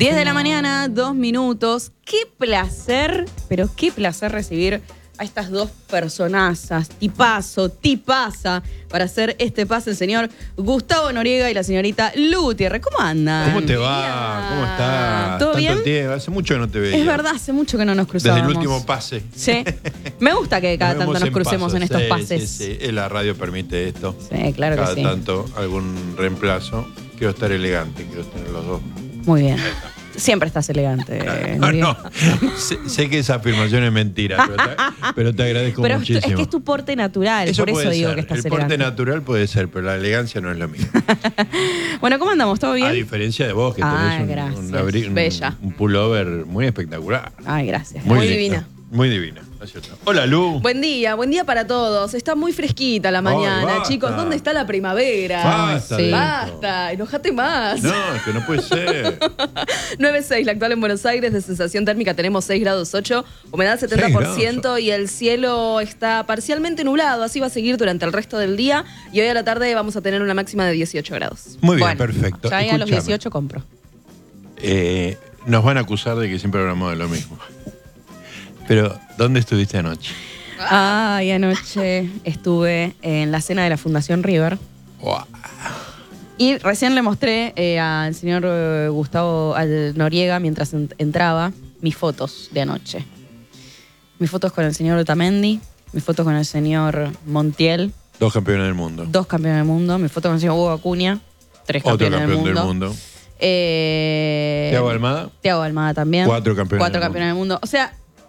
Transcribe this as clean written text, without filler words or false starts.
10 de la mañana, 2 minutos. Qué placer, pero qué placer recibir a estas dos personazas, tipaza, para hacer este pase, el señor Gustavo Noriega y la señorita Lu Gutiérrez. ¿Cómo andan? ¿Cómo te va? ¿Cómo estás? ¿Todo bien? Tanto tiempo, hace mucho que no te veía. Es verdad, hace mucho que no nos cruzamos. Desde el último pase. Sí. Me gusta que cada tanto nos crucemos en estos sí, pases. Sí, sí. La radio permite esto. Sí, claro que sí. Cada tanto algún reemplazo. Quiero estar elegante, quiero tener los dos. Muy bien. Siempre estás elegante. No. Sé que esa afirmación es mentira, pero te agradezco muchísimo. Es que es tu porte natural, Eso por eso puede digo ser. que estás El elegante. porte natural puede ser, pero la elegancia no es lo mismo. Bueno, ¿cómo andamos? ¿Todo bien? A diferencia de vos, que tenés gracias. Bella. un pullover muy espectacular. Ay, gracias. Muy divina. Muy divina, ¿no es cierto? Hola, Lu. Buen día para todos. Está muy fresquita la mañana, basta. chicos. ¿Dónde está la primavera? Basta de esto. Basta, enojate más. No, es que no puede ser. 9.6, la actual en Buenos Aires, de sensación térmica tenemos 6 grados 8, humedad 70% y el cielo está parcialmente nublado, así va a seguir durante el resto del día y hoy a la tarde vamos a tener una máxima de 18 grados. Muy bien, perfecto. Ya a los 18 compro. Nos van a acusar de que siempre hablamos de lo mismo. Pero, ¿dónde estuviste anoche? Ay, anoche estuve en la cena de la Fundación River. Wow. Y recién le mostré al señor Gustavo Noriega, mientras entraba, mis fotos de anoche. Mis fotos con el señor Otamendi, mis fotos con el señor Montiel. 2 campeones del mundo. 2 campeones del mundo. Mis fotos con el señor Hugo Acuña. 3 campeones Otro campeón del mundo. Thiago Almada. Thiago Almada también. 4 campeones. 4 campeones del mundo. O sea,